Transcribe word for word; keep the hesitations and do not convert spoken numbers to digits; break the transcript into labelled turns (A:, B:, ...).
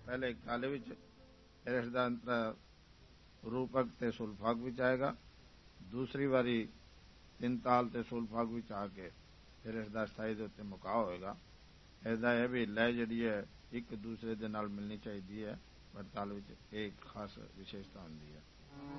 A: पहले एक ताले विच फिर इसदा अंतर रूपक ते सुलफाग विच आएगा, दूसरी बारी तीन ताल ते सुलफाग विच आके फिर इसदा स्थाई दे उत्ते मुका होएगा। इसदा यह भी लय जिहड़ी है एक दूसरे दे नाल मिलनी चाहिदी है, पर ताल विच एक खास विशेषता हुंदी है।